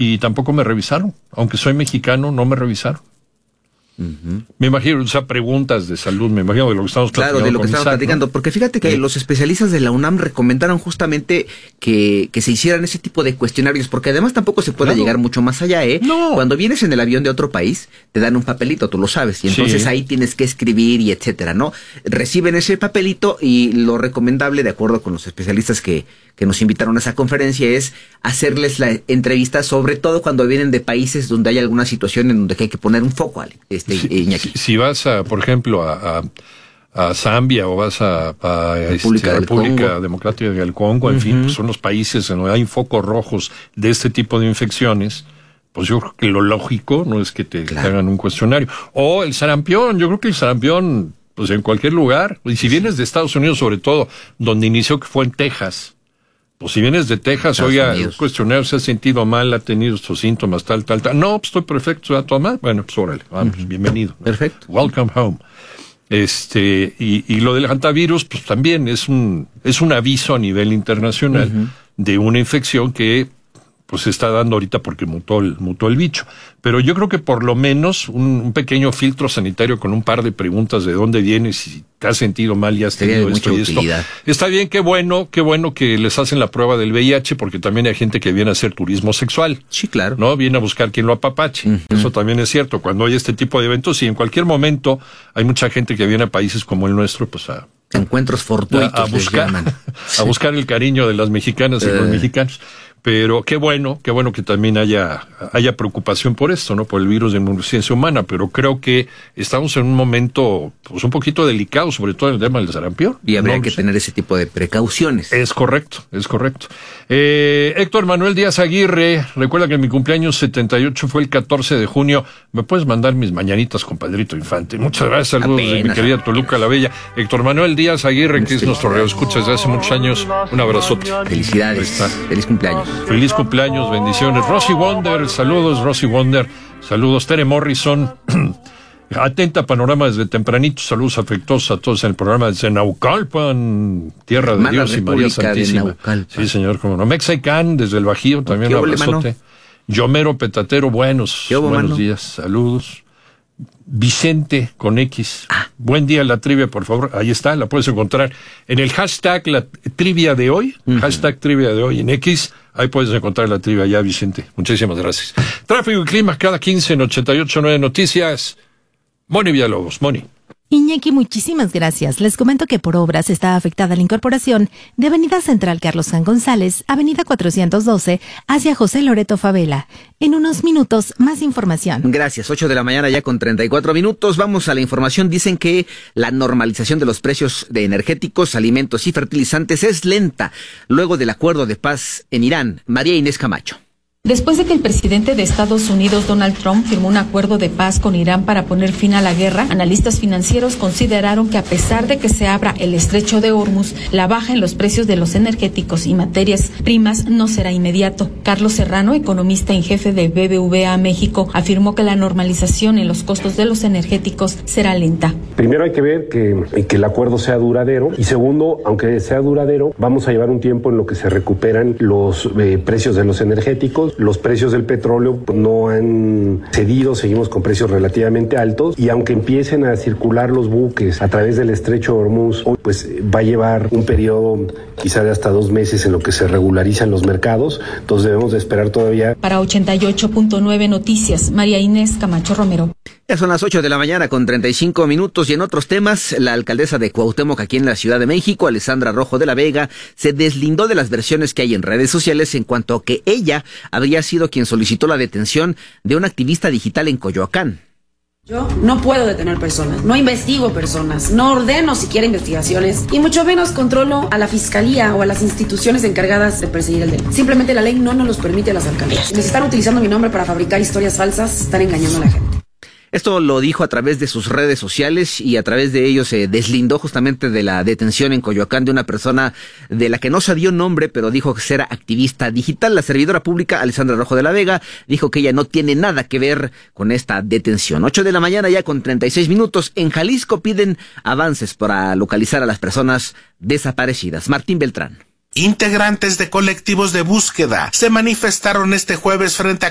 y tampoco me revisaron. Aunque soy mexicano, no me revisaron. Uh-huh. Me imagino, o sea, preguntas de salud, me imagino de lo que estamos platicando. Claro, de lo que estamos platicando, ¿no? Porque fíjate que los especialistas de la UNAM recomendaron justamente que se hicieran ese tipo de cuestionarios, porque además tampoco se puede llegar mucho más allá, ¿eh? No. Cuando vienes en el avión de otro país, te dan un papelito, tú lo sabes, y entonces ahí tienes que escribir y etcétera, ¿no? Reciben ese papelito y lo recomendable, de acuerdo con los especialistas que nos invitaron a esa conferencia, es hacerles la entrevista, sobre todo cuando vienen de países donde hay alguna situación en donde hay que poner un foco, Iñaki. Si vas, por ejemplo, a Zambia o vas a República Democrática del Congo, en fin, pues son los países en donde hay focos rojos de este tipo de infecciones, pues yo creo que lo lógico no es que te hagan un cuestionario. O el sarampión, yo creo que el sarampión, pues en cualquier lugar, y si vienes de Estados Unidos sobre todo, donde inició, que fue en Texas, pues si vienes de Texas, oiga, el cuestionario se ha sentido mal, ha tenido estos síntomas, tal. No, pues estoy perfecto, a tomar. Bueno, pues órale, vamos, bienvenido. Perfecto. Welcome home. Y lo del hantavirus, pues también es un aviso a nivel internacional de una infección que pues se está dando ahorita porque mutó el bicho. Pero yo creo que por lo menos un pequeño filtro sanitario con un par de preguntas de dónde vienes, si te has sentido mal y has tenido esto y esto. Está bien, qué bueno que les hacen la prueba del VIH, porque también hay gente que viene a hacer turismo sexual. Sí, claro. ¿No? Viene a buscar quien lo apapache. Eso también es cierto. Cuando hay este tipo de eventos, y en cualquier momento hay mucha gente que viene a países como el nuestro, pues encuentros fortuitos a buscar el cariño de las mexicanas y los mexicanos. Pero qué bueno que también haya preocupación por esto, ¿no? Por el virus de inmunodeficiencia humana, pero creo que estamos en un momento, pues un poquito delicado, sobre todo en el tema del sarampión. Y habría que tener ese tipo de precauciones. Es correcto. Héctor Manuel Díaz Aguirre, recuerda que mi cumpleaños 78 fue el 14 de junio. ¿Me puedes mandar mis mañanitas, compadrito Infante? Muchas gracias, saludos de mi querida Toluca la Bella. Héctor Manuel Díaz Aguirre, que es nuestro radioescucha desde hace muchos años. Un abrazote. Felicidades. Feliz cumpleaños. Feliz cumpleaños, bendiciones. Rosy Wonder, saludos, Rosy Wonder. Saludos, Tere Morrison. Atenta panorama desde tempranito. Saludos afectuosos a todos en el programa desde Naucalpan, tierra de Dios y María Santísima. Sí, señor, cómo no. Mexican, desde el Bajío, también un abrazote. Yomero Petatero, buenos días, saludos. Vicente con X. Buen día la trivia, por favor. Ahí está, la puedes encontrar en el hashtag la trivia de hoy. Hashtag trivia de hoy en X. Ahí puedes encontrar la trivia ya, Vicente. Muchísimas gracias. Tráfico y clima cada 15 en 88.9 Noticias. Moni Villalobos. Moni. Iñaki, muchísimas gracias. Les comento que por obras está afectada la incorporación de Avenida Central Carlos Jan González, Avenida 412, hacia José Loreto Favela. En unos minutos, más información. Gracias, 8 de la mañana ya con 34 minutos. Vamos a la información. Dicen que la normalización de los precios de energéticos, alimentos y fertilizantes es lenta luego del acuerdo de paz en Irán. María Inés Camacho. Después de que el presidente de Estados Unidos, Donald Trump, firmó un acuerdo de paz con Irán para poner fin a la guerra, analistas financieros consideraron que a pesar de que se abra el estrecho de Hormuz, la baja en los precios de los energéticos y materias primas no será inmediato. Carlos Serrano, economista en jefe de BBVA México, afirmó que la normalización en los costos de los energéticos será lenta. Primero hay que ver que el acuerdo sea duradero, y segundo, aunque sea duradero, vamos a llevar un tiempo en lo que se recuperan los precios de los energéticos. Los precios del petróleo no han cedido, seguimos con precios relativamente altos, y aunque empiecen a circular los buques a través del estrecho de Hormuz, pues va a llevar un periodo quizá de hasta 2 meses en lo que se regularizan los mercados, entonces debemos de esperar todavía. Para 88.9 Noticias, María Inés Camacho Romero. Ya son las 8 de la mañana con 35 minutos y en otros temas, la alcaldesa de Cuauhtémoc aquí en la Ciudad de México, Alessandra Rojo de la Vega, se deslindó de las versiones que hay en redes sociales en cuanto a que ella habría sido quien solicitó la detención de un activista digital en Coyoacán. Yo no puedo detener personas, no investigo personas, no ordeno siquiera investigaciones y mucho menos controlo a la fiscalía o a las instituciones encargadas de perseguir el delito. Simplemente la ley no nos los permite a las alcaldías. Si están utilizando mi nombre para fabricar historias falsas, están engañando a la gente. Esto lo dijo a través de sus redes sociales y a través de ello se deslindó justamente de la detención en Coyoacán de una persona de la que no se dio nombre, pero dijo que era activista digital. La servidora pública, Alessandra Rojo de la Vega, dijo que ella no tiene nada que ver con esta detención. 8 de la mañana ya con 36 minutos. En Jalisco piden avances para localizar a las personas desaparecidas. Martín Beltrán. Integrantes de colectivos de búsqueda se manifestaron este jueves frente a